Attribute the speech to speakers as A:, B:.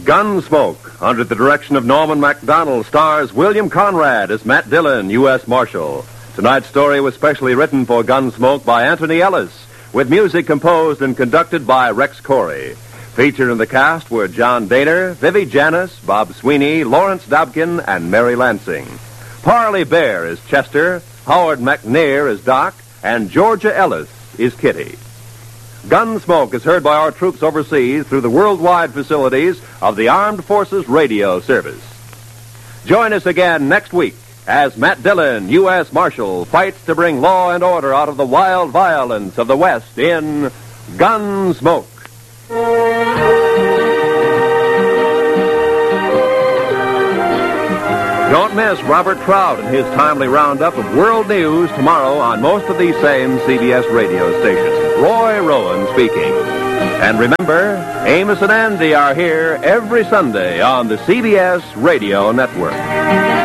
A: Gunsmoke, under the direction of Norman MacDonald, stars William Conrad as Matt Dillon, U.S. Marshal. Tonight's story was specially written for Gunsmoke by Anthony Ellis, with music composed and conducted by Rex Corey. Featured in the cast were John Daner, Vivi Janis, Bob Sweeney, Lawrence Dobkin, and Mary Lansing. Parley Bear is Chester, Howard McNair is Doc, and Georgia Ellis is Kitty. Gunsmoke is heard by our troops overseas through the worldwide facilities of the Armed Forces Radio Service. Join us again next week as Matt Dillon, U.S. Marshal, fights to bring law and order out of the wild violence of the West in Gunsmoke. Don't miss Robert Trout and his timely roundup of world news tomorrow on most of these same CBS radio stations. Roy Rowan speaking. And remember, Amos and Andy are here every Sunday on the CBS Radio Network.